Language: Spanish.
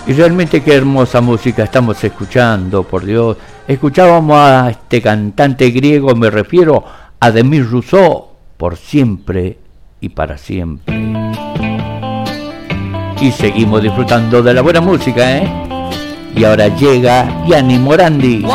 Y realmente qué hermosa música estamos escuchando, por Dios. Escuchábamos a este cantante griego, me refiero a Demis Rousseau, por siempre y para siempre. Y seguimos disfrutando de la buena música, ¿eh? Y ahora llega Gianni Morandi.